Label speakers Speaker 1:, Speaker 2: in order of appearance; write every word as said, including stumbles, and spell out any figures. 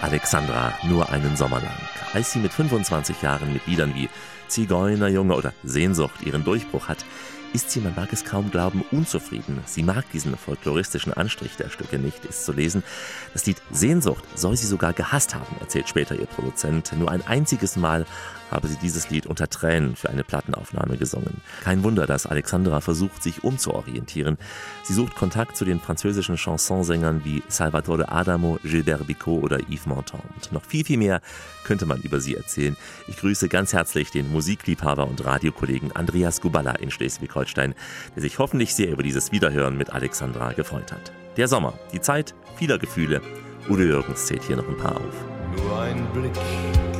Speaker 1: Alexandra nur einen Sommer lang. Als sie mit fünfundzwanzig Jahren mit Liedern wie Zigeunerjunge oder Sehnsucht ihren Durchbruch hat, ist sie, man mag es kaum glauben, unzufrieden. Sie mag diesen folkloristischen Anstrich der Stücke nicht, ist zu lesen. Das Lied Sehnsucht soll sie sogar gehasst haben, erzählt später ihr Produzent. Nur ein einziges Mal habe sie dieses Lied unter Tränen für eine Plattenaufnahme gesungen. Kein Wunder, dass Alexandra versucht, sich umzuorientieren. Sie sucht Kontakt zu den französischen Chansonsängern wie Salvatore Adamo, Gilbert Bécaud oder Yves Montand. Und noch viel, viel mehr könnte man über sie erzählen. Ich grüße ganz herzlich den Musikliebhaber und Radiokollegen Andreas Guballa in Schleswig-Holstein, der sich hoffentlich sehr über dieses Wiederhören mit Alexandra gefreut hat. Der Sommer, die Zeit vieler Gefühle. Udo Jürgens zählt hier noch ein paar auf.
Speaker 2: Nur ein Blick